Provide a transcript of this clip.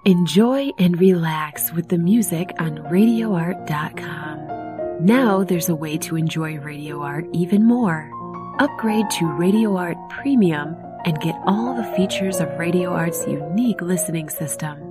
Enjoy and relax with the music on RadioArt.com. Now there's a way to enjoy Radio Art even more. Upgrade to Radio Art Premium and get all the features of Radio Art's unique listening system.